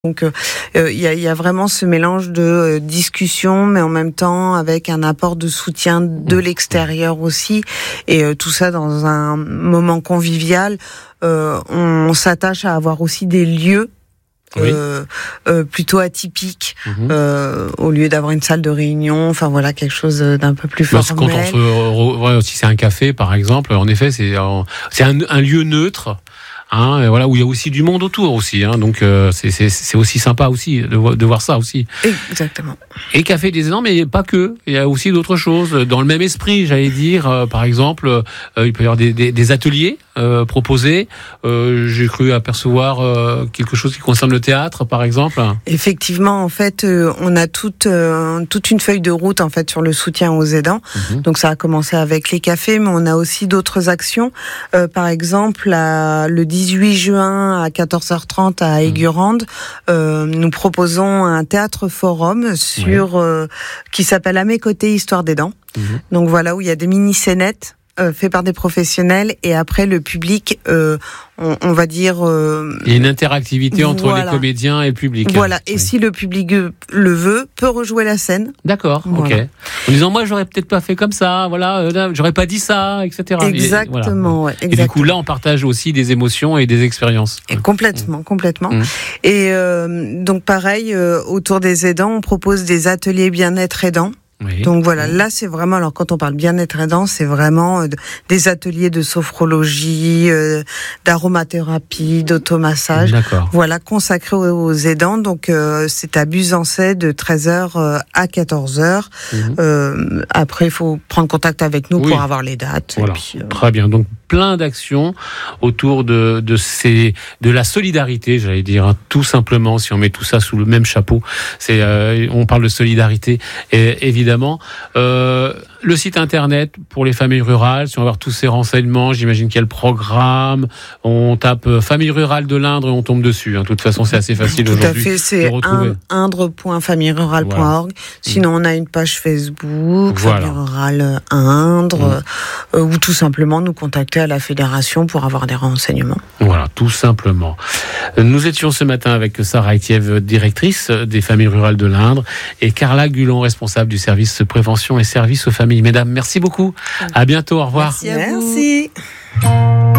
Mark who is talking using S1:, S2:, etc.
S1: Donc il y a vraiment ce mélange de discussion, mais en même temps avec un apport de soutien de l'extérieur aussi, et tout ça dans un moment convivial. On s'attache à avoir aussi des lieux plutôt atypiques, au lieu d'avoir une salle de réunion, enfin voilà, quelque chose d'un peu plus formel.
S2: Quand si c'est un café par exemple, en effet c'est un lieu neutre. Voilà, où il y a aussi du monde autour aussi, donc c'est aussi sympa aussi de voir ça aussi.
S1: Exactement.
S2: Et Café des aidants, mais pas que. Il y a aussi d'autres choses dans le même esprit, j'allais dire. Par exemple, il peut y avoir des ateliers proposés. J'ai cru apercevoir quelque chose qui concerne le théâtre, par exemple.
S1: Effectivement, en fait, on a toute une feuille de route en fait sur le soutien aux aidants. Donc ça a commencé avec les cafés, mais on a aussi d'autres actions. Par exemple, le 18 juin à 14h30 à Aigurande, nous proposons un théâtre forum qui s'appelle À mes côtés, Histoire d'aidants. Donc voilà, où il y a des mini-scénettes fait par des professionnels, et après le public, on va dire...
S2: il y a une interactivité entre les comédiens et le public.
S1: Voilà, et si le public le veut, peut rejouer la scène.
S2: D'accord, voilà. Ok. En disant, moi j'aurais peut-être pas fait comme ça, j'aurais pas dit ça, etc.
S1: Exactement,
S2: et du coup là on partage aussi des émotions et des expériences.
S1: Et complètement. Et donc pareil, autour des aidants, on propose des ateliers bien-être aidants. Donc voilà, là c'est vraiment, alors quand on parle bien-être aidant, c'est vraiment des ateliers de sophrologie, d'aromathérapie, d'automassage, voilà, consacrés aux aidants. Donc c'est à Buzancais de 13h à 14h. Après il faut prendre contact avec nous pour avoir les dates.
S2: Voilà.
S1: Et puis,
S2: très bien, donc plein d'actions autour de la solidarité, j'allais dire, tout simplement, si on met tout ça sous le même chapeau. On parle de solidarité, et évidemment. Le site internet pour les familles rurales, si on veut avoir tous ces renseignements, j'imagine qu'il y a le programme. On tape Famille rurale de l'Indre et on tombe dessus. De toute façon, c'est assez facile aujourd'hui.
S1: Tout à fait, c'est indre.famillerurale.org. Sinon, on a une page Facebook, Famille rurale Indre, ou tout simplement nous contacter à la fédération pour avoir des renseignements. Voilà,
S2: tout simplement. Nous étions ce matin avec Sarah Etiève, directrice des familles rurales de l'Indre, et Carla Gulon, responsable du service prévention et service aux familles. Mesdames, merci beaucoup. À bientôt. Au revoir.
S1: Merci.